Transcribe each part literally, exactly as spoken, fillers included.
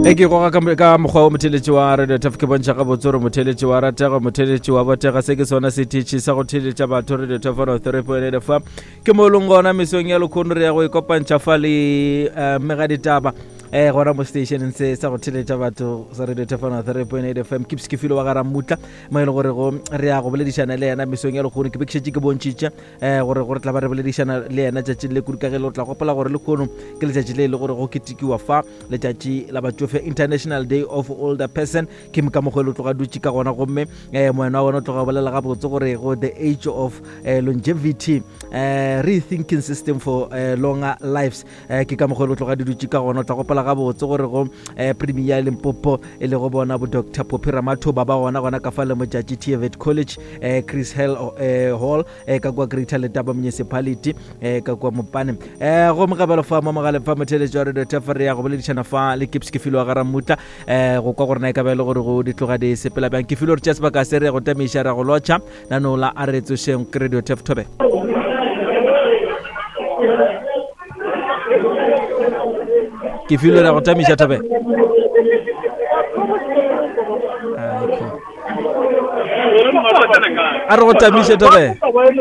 e ke go ga ka mogwa o motheletši wa radio T F ke bontšha ga botse gore motheletši wa ratega motheletši wa botega se ke sona setitši sa go theletša batho radio T F one oh three point eight F M ke mo leng gona mesong ya lekgono re ya go ikopantšha fa le megaditaba eh gona mo stationeng se sa go theletša batho sa radio T F one oh three point eight F M ke ke filo wa ga Ramutla mo ile gore go re ya go boledišana le yena mesong ya lekgono ke bekšetse ke bontšitše eh gore gore tla ba re boledišana le yena tšatši le kurikagelo tla gopola gore lekgono ke letšatši le le gore go ketikiwa fa letšatši la batsofe International Day of Older Person ke mo ka mogwelo tloga dutše ka gona gomme eh moena wa bona tloga bolela ga botse gore go the age of eh, longevity eh, rethinking system for eh, longer lives eh, ke ka mogwelo tloga dutše ka gona tla gopola ga botse gore go eh, Premier Limpopo e le go bona bo Doctor Poppy Ramathuba ba gona gona ka fa le mojatši Tvet College eh, Chris Hall eh, Hall eh, ka kwa Greater Letaba Municipality eh, ka kwa Mopane eh, go mogabelo fa mo mogale fa motheletši wa radio T F re ya go boledišana fa le ke ke filo ga Ramutla eh go kwa gore na ka ba ile gore go ditloga di sepela bjang ke filo re tšea sebaka se re go tamiša ra go lotšha nanola a re tsošeng ke radio T F Thobe ke filo ra go tamiša Thobe a re go tamiša Thobe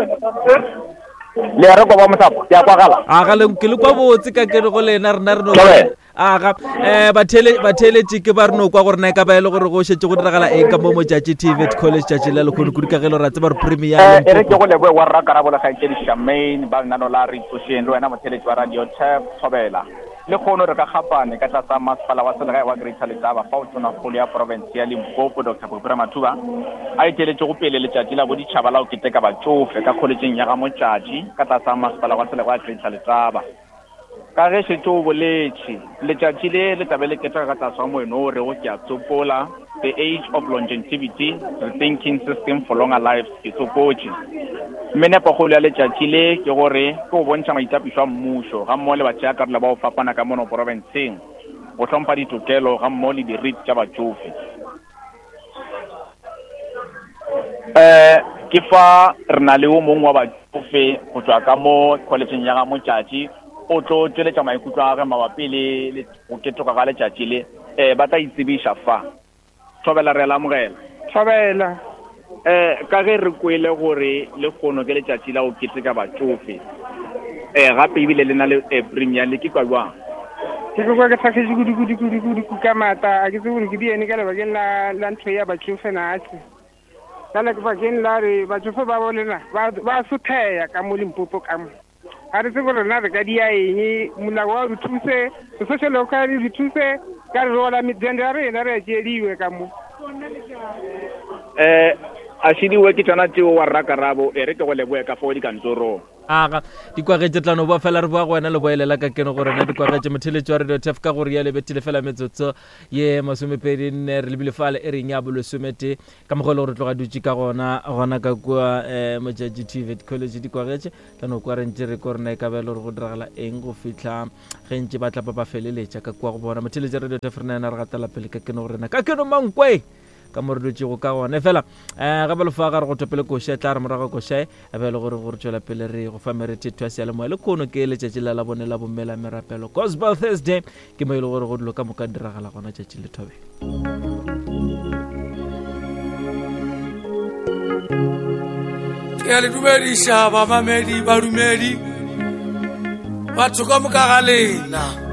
le re go ba mosapo ya kwa gala a ga le ke le kwa botse ka ke go lena rena re no aga eh bathele batheletši ke ba re no kwa gore na ka ba ile gore go šetse go diragala eng ka mo mojatši Tvet College tšatši le lekgono kurikagelo ra tseba re Premier e re ke go leboe wa rra karabo ga ke di Shamaine ba nna no la re tsošeng le wena motheletši wa radio T F Thobela le khono re ka gapane ka tlatsa masepala wa selegae wa Greater Letaba fa o tsona kgolo ya province ya Limpopo Doctor Poppy Ramathuba a iteletše go pele letšatši la boditšhaba la o keteka batsofe ka kholejeng ya ga motšatši ka tlatsa masepala wa selegae wa Greater Letaba ka ge šetše o boletše letšatši le le tabe le keteka ka tlase wa moeno re go ke a tsopola the age of longevity rethinking system for longer lives ke tsopotše mme nepagolo ya letšatši le ke gore ke go bontšha maitapišo a mmušo ga mmogo le batšeakarolo ba go fapana ka mono porofenseng go hlompha ditokelo ga mmogo le diriti tša batsofe um ke fa re na le o mongwe wa batsofe go tšwa ka mo kholejeng ya ga motšatši o tlo tšweletša maikutlo a ge mabapi le go ketoka ga letšatši le um ba tla itsebiša fa Thobela re lamogela Thobela eh ka ge re kwele gore le kgono ke letšatši la o keteka batsofe eh gape ebile le na le Premier le ke kwa jwang ke go ka tlhaketse go di go di go di ka mata a ke tse go di ene ka lebakeng la la ntho ya batsofe na atse kana ke bakeng la re batsofe ba bolena ba sotheya ka mo Limpopo ka mo a re tse gore na re ka dia eng molao wa re thuse social local re thuse ka re rola midende ya rena re tšediwe ka mo eh a šidiwe ke tsona tšeo wa rra karabo e re ke go leboe ka fo dikantorong aga dikwagetse tlano ba fela re boa go wena le boelela ka keno gore na dikwagetse motheletši wa radio T F ka gore ya lebetile fela metsotso ye masomepedi nne re lebile fale e reng ya bolesomete ka mogolo gore tloga dutše ka gona gona ka kua um mojatši Tvet College dikwagetse tlano kwa re ntse re ko rena e ka bele gore go diragala eng go fitlha ge ntse ba tlapa ba feleletša ka kua go bona motheletši radio T F re na re gatela pele ka keno gorena ka keno mankwe ka mo re dutše go ka gona fela um gape lefa ga re go topele koša tla re morago koša e be le gore gore tšwela pele re go fa merete thwase ya lemoya le kgono ke letšatši la la bone la bommela merapelo Gospel Thursday ke mo e le gore go dilo ka moka diragala gona tšatši le Thobe ke a le dumediša bamamedi badumedi batho ka moka ga lena